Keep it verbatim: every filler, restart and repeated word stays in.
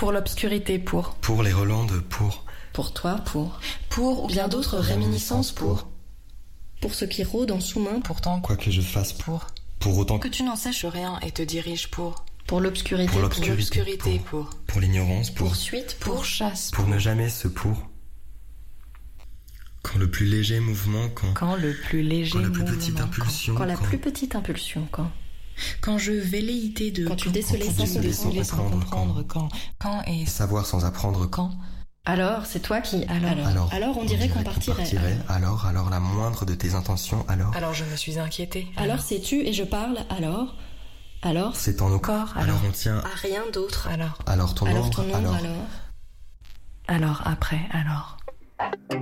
Pour l'obscurité, pour. Pour les Rolandes, pour. Pour toi, pour. Pour ou bien d'autres réminiscences, pour. Pour ce qui rôde en sous-main, Pourtant, Quoi que je fasse, pour. pour autant Que tu n'en saches rien et te diriges pour. pour l'obscurité, Pour Pour l'obscurité, l'obscurité, pour. pour. pour l'ignorance, pour. poursuite, pour. Pour chasse, Pour ne jamais se pour. Quand le plus léger mouvement, quand. Quand le plus léger Quand la plus mouvement, petite quand- impulsion, Quand la plus petite impulsion, quand. Quand je velléité de... Quand tu décelais sans tu décelais sans comprendre, comprendre, quand... Quand et... Savoir sans apprendre, Quand Alors, c'est toi qui... Alors. alors, alors on dirait qu'on partirait. Alors, alors la moindre de tes intentions, alors. Alors je me suis inquiétée. Alors c'est tu et je parle, alors. Alors, C'est en nos Corps, Alors alors. on tient. à rien d'autre. Alors. Alors ton Alors ombre, ton ombre, alors. alors. Alors après, alors.